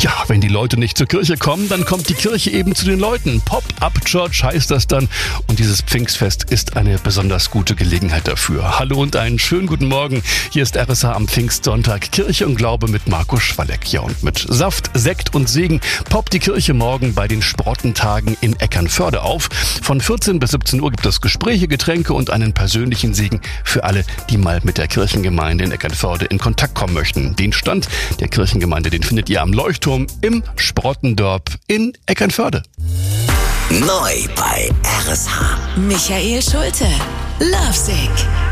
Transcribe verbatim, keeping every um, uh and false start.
Ja, wenn die Leute nicht zur Kirche kommen, dann kommt die Kirche eben zu den Leuten. Pop-Up-Church heißt das dann. Und dieses Pfingstfest ist eine besonders gute Gelegenheit dafür. Hallo und einen schönen guten Morgen. Hier ist R S H am Pfingstsonntag. Kirche und Glaube mit Marco Schwalleck. Ja, und mit Saft, Sekt und Segen poppt die Kirche morgen bei den Sprottentagen in Eckernförde auf. Von vierzehn bis siebzehn Uhr gibt es Gespräche, Getränke und einen persönlichen Segen für alle, die mal mit der Kirchengemeinde in Eckernförde in Kontakt kommen möchten. Den Stand der Kirchengemeinde, den findet ihr am Leuchtturm im Sprottendorp in Eckernförde. Neu bei R S H. Michael Schulte. Lovesick.